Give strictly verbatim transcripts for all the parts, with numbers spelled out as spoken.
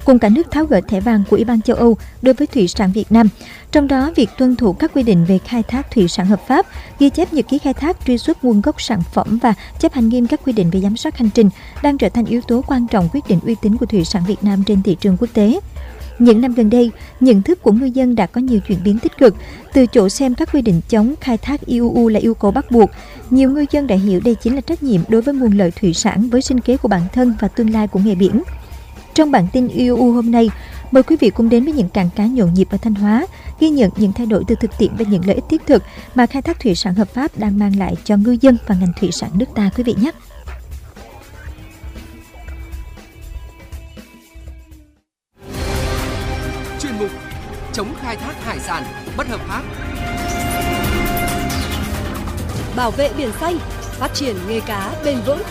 cùng cả nước tháo gỡ thẻ vàng của Ủy ban châu Âu đối với thủy sản Việt Nam. Trong đó, việc tuân thủ các quy định về khai thác thủy sản hợp pháp, ghi chép nhật ký khai thác, truy xuất nguồn gốc sản phẩm và chấp hành nghiêm các quy định về giám sát hành trình đang trở thành yếu tố quan trọng quyết định uy tín của thủy sản Việt Nam trên thị trường quốc tế. Những năm gần đây, nhận thức của ngư dân đã có nhiều chuyển biến tích cực. Từ chỗ xem các quy định chống khai thác i u u là yêu cầu bắt buộc, nhiều ngư dân đã hiểu đây chính là trách nhiệm đối với nguồn lợi thủy sản, với sinh kế của bản thân và tương lai của nghề biển. Trong bản tin i u u hôm nay, mời quý vị cùng đến với những cảng cá nhộn nhịp ở Thanh Hóa, ghi nhận những thay đổi từ thực tiễn và những lợi ích thiết thực mà khai thác thủy sản hợp pháp đang mang lại cho ngư dân và ngành thủy sản nước ta, quý vị nhé. Chuyên mục chống khai thác hải sản bất hợp pháp, bảo vệ biển xanh, phát triển nghề cá bền vững.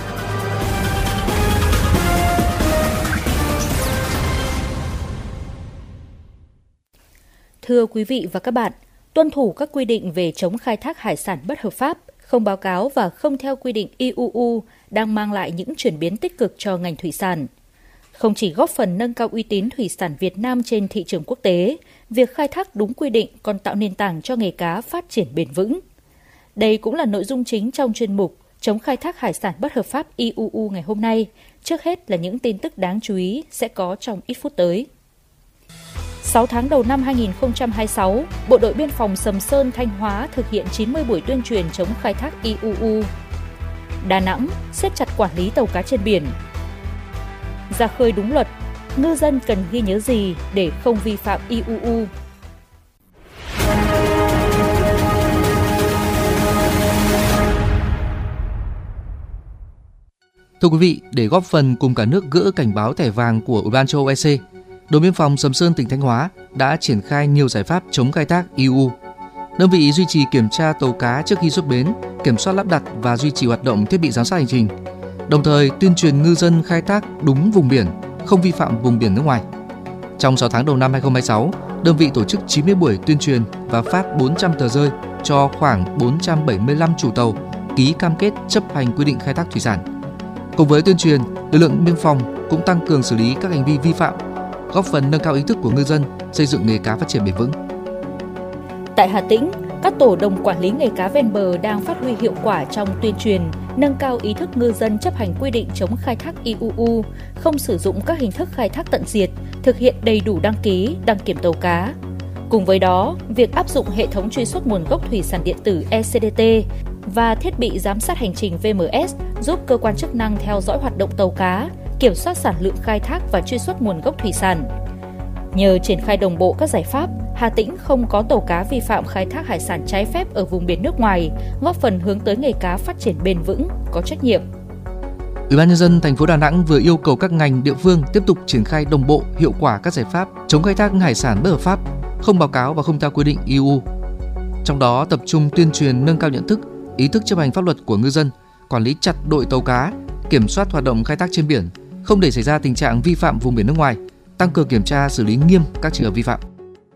Thưa quý vị và các bạn, tuân thủ các quy định về chống khai thác hải sản bất hợp pháp, không báo cáo và không theo quy định i u u đang mang lại những chuyển biến tích cực cho ngành thủy sản. Không chỉ góp phần nâng cao uy tín thủy sản Việt Nam trên thị trường quốc tế, việc khai thác đúng quy định còn tạo nền tảng cho nghề cá phát triển bền vững. Đây cũng là nội dung chính trong chuyên mục chống khai thác hải sản bất hợp pháp i u u ngày hôm nay. Trước hết là những tin tức đáng chú ý sẽ có trong ít phút tới. sáu tháng đầu năm hai nghìn không trăm hai mươi sáu, Bộ đội Biên phòng Sầm Sơn, Thanh Hóa thực hiện chín mươi buổi tuyên truyền chống khai thác i u u. Đà Nẵng siết chặt quản lý tàu cá trên biển. Ra khơi đúng luật, ngư dân cần ghi nhớ gì để không vi phạm i u u? Thưa quý vị, để góp phần cùng cả nước gỡ cảnh báo thẻ vàng của Ủy ban châu Âu e xê, Đồn biên phòng Sầm Sơn, tỉnh Thanh Hóa đã triển khai nhiều giải pháp chống khai thác i u u. Đơn vị duy trì kiểm tra tàu cá trước khi xuất bến, kiểm soát lắp đặt và duy trì hoạt động thiết bị giám sát hành trình, đồng thời tuyên truyền ngư dân khai thác đúng vùng biển, không vi phạm vùng biển nước ngoài. Trong sáu tháng đầu năm hai nghìn không trăm hai mươi sáu, đơn vị tổ chức chín mươi buổi tuyên truyền và phát bốn trăm tờ rơi cho khoảng bốn trăm bảy mươi lăm chủ tàu ký cam kết chấp hành quy định khai thác thủy sản. Cùng với tuyên truyền, lực lượng biên phòng cũng tăng cường xử lý các hành vi vi phạm, góp phần nâng cao ý thức của ngư dân, xây dựng nghề cá phát triển bền vững. Tại Hà Tĩnh, các tổ đồng quản lý nghề cá ven bờ đang phát huy hiệu quả trong tuyên truyền, nâng cao ý thức ngư dân chấp hành quy định chống khai thác i u u, không sử dụng các hình thức khai thác tận diệt, thực hiện đầy đủ đăng ký, đăng kiểm tàu cá. Cùng với đó, việc áp dụng hệ thống truy xuất nguồn gốc thủy sản điện tử e xê đê tê và thiết bị giám sát hành trình vê em ét giúp cơ quan chức năng theo dõi hoạt động tàu cá, kiểm soát sản lượng khai thác và truy xuất nguồn gốc thủy sản. Nhờ triển khai đồng bộ các giải pháp, Hà Tĩnh không có tàu cá vi phạm khai thác hải sản trái phép ở vùng biển nước ngoài, góp phần hướng tới nghề cá phát triển bền vững, có trách nhiệm. Ủy ban nhân dân thành phố Đà Nẵng vừa yêu cầu các ngành địa phương tiếp tục triển khai đồng bộ, hiệu quả các giải pháp chống khai thác hải sản bất hợp pháp, không báo cáo và không theo quy định i u u. Trong đó tập trung tuyên truyền nâng cao nhận thức, ý thức chấp hành pháp luật của ngư dân, quản lý chặt đội tàu cá, kiểm soát hoạt động khai thác trên biển, không để xảy ra tình trạng vi phạm vùng biển nước ngoài, tăng cường kiểm tra xử lý nghiêm các trường hợp vi phạm.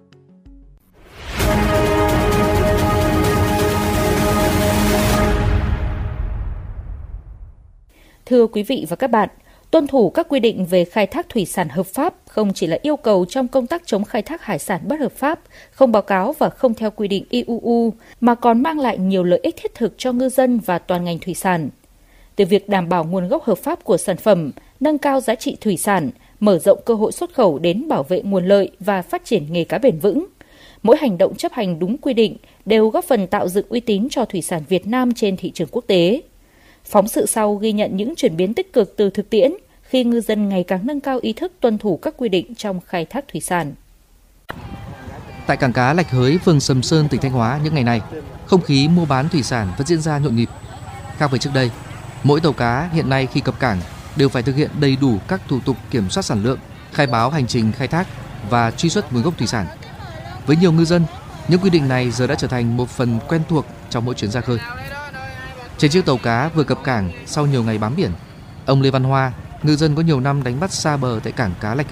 Thưa quý vị và các bạn, tuân thủ các quy định về khai thác thủy sản hợp pháp không chỉ là yêu cầu trong công tác chống khai thác hải sản bất hợp pháp, không báo cáo và không theo quy định i u u, mà còn mang lại nhiều lợi ích thiết thực cho ngư dân và toàn ngành thủy sản. Từ việc đảm bảo nguồn gốc hợp pháp của sản phẩm, nâng cao giá trị thủy sản, mở rộng cơ hội xuất khẩu đến bảo vệ nguồn lợi và phát triển nghề cá bền vững, mỗi hành động chấp hành đúng quy định đều góp phần tạo dựng uy tín cho thủy sản Việt Nam trên thị trường quốc tế. Phóng sự sau ghi nhận những chuyển biến tích cực từ thực tiễn khi ngư dân ngày càng nâng cao ý thức tuân thủ các quy định trong khai thác thủy sản. Tại cảng cá Lạch Hới, phường Sầm Sơn, tỉnh Thanh Hóa những ngày này, không khí mua bán thủy sản vẫn diễn ra nhộn nhịp. Khác với trước đây, mỗi tàu cá hiện nay khi cập cảng đều phải thực hiện đầy đủ các thủ tục kiểm soát sản lượng, khai báo hành trình khai thác và truy xuất nguồn gốc thủy sản. Với nhiều ngư dân, những quy định này giờ đã trở thành một phần quen thuộc trong mỗi chuyến ra khơi. Trên chiếc tàu cá vừa cập cảng sau nhiều ngày bám biển, ông Lê Văn Hoa, ngư dân có nhiều năm đánh bắt xa bờ tại cảng cá Lạch Hới